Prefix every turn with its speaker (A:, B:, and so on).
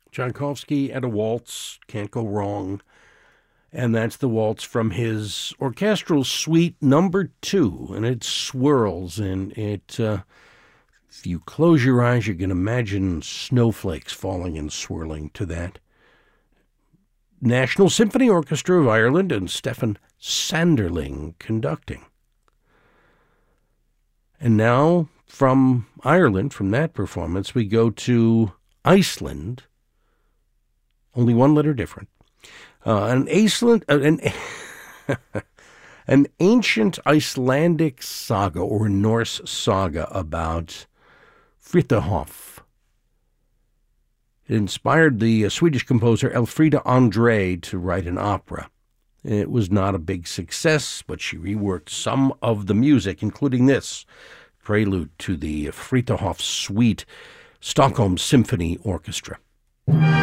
A: Tchaikovsky and a waltz, can't go wrong. And that's the waltz from his orchestral suite number 2, and it swirls, and if you close your eyes, you can imagine snowflakes falling and swirling to that. National Symphony Orchestra of Ireland and Stefan Sanderling conducting. And now, from Ireland, from that performance, we go to Iceland. Only one letter different. An ancient Icelandic saga or Norse saga about Frithjof. It inspired the Swedish composer Elfrida André to write an opera. It was not a big success, but she reworked some of the music, including this prelude to the Frithjof Suite, Stockholm Symphony Orchestra.